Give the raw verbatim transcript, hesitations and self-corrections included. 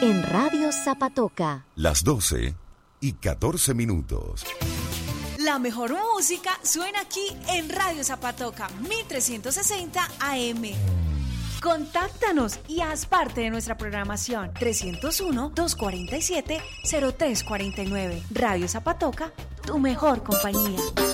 en Radio Zapatoca. Las doce y catorce minutos. La mejor música suena aquí en Radio Zapatoca, mil trescientos sesenta A M. Contáctanos y haz parte de nuestra programación. trescientos uno, doscientos cuarenta y siete, cero tres cuarenta y nueve. Radio Zapatoca, tu mejor compañía.